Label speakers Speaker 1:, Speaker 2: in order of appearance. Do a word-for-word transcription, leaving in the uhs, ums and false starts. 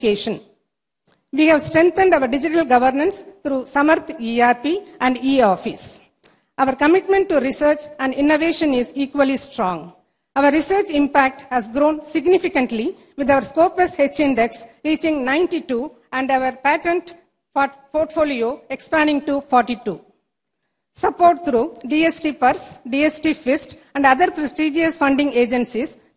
Speaker 1: education. We have strengthened our digital governance through Samarth E R P and e-Office. Our commitment to research and innovation is equally strong. Our research impact has grown significantly with our Scopus H index reaching ninety-two and our patent portfolio expanding to forty-two. Support through D S T Purse, D S T FIST and other prestigious funding agencies